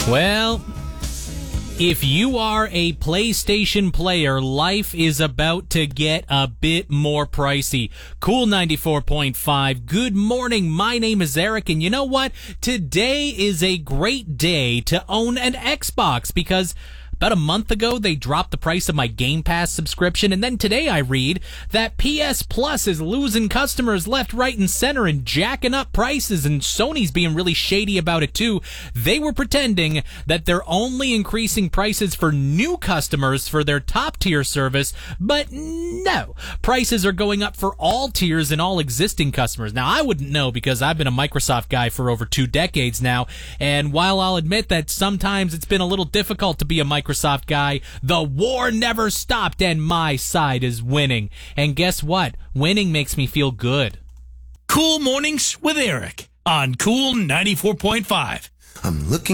Well, if you are a PlayStation player, life is about to get a bit more pricey. Cool 94.5. Good morning. My name is Eric, and you know what? Today is a great day to own an Xbox because about a month ago, they dropped the price of my Game Pass subscription, and then today I read that PS Plus is losing customers left, right, and center and jacking up prices, and Sony's being really shady about it too. They were pretending that they're only increasing prices for new customers for their top-tier service, but no. Prices are going up for all tiers and all existing customers. Now, I wouldn't know because I've been a Microsoft guy for over 2 decades now, and while I'll admit that sometimes it's been a little difficult to be a Microsoft guy, the war never stopped and my side is winning. And guess what? Winning makes me feel good. Cool Mornings with Eric on Cool 94.5. I'm looking